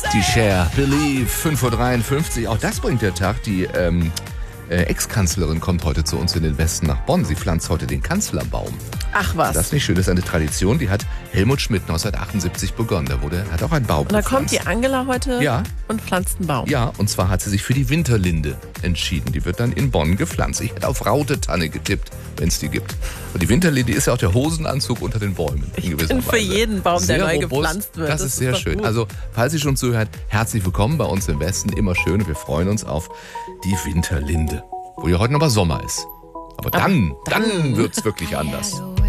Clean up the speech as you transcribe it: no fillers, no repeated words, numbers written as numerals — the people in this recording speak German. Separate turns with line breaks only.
Die Cher, Believe, 5:53 Uhr. Auch das bringt der Tag. Die Ex-Kanzlerin kommt heute zu uns in den Westen nach Bonn. Sie pflanzt heute den Kanzlerbaum.
Ach was.
Das ist nicht schön. Das ist eine Tradition, die hat Helmut Schmidt 1978 begonnen. Hat auch einen Baum
Und da
gepflanzt.
kommt die Angela heute
Ja.
und pflanzt einen Baum.
Ja, und zwar hat sie sich für die Winterlinde entschieden. Die wird dann in Bonn gepflanzt. Ich hätte auf Rautetanne getippt, wenn es die gibt. Und die Winterlinde ist ja auch der Hosenanzug unter den Bäumen.
Ich bin für jeden Baum, der
Sehr
neu
robust.
gepflanzt wird.
Das ist sehr
doch
schön.
gut.
Also, falls Sie schon zuhört, herzlich willkommen bei uns im Westen. Immer schön. Wir freuen uns auf die Winterlinde. Wo ja heute noch mal Sommer ist. Aber dann wird's wirklich anders.